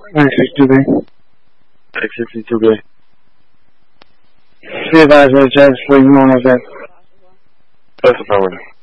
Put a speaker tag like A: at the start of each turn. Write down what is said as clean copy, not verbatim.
A: 962B.
B: 662B.
A: Be advised, Judge, leaving on with that.
B: That's affirmative.